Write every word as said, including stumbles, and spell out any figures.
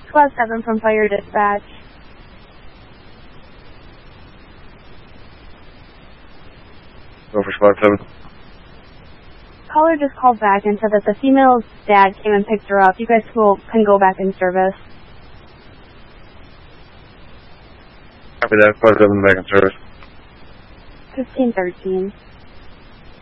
Squad seven from Fire Dispatch. Go for Squad seven. Caller just called back and said that the female's dad came and picked her up. You guys will, can go back in service. Copy that. Squad seven back in service. fifteen thirteen.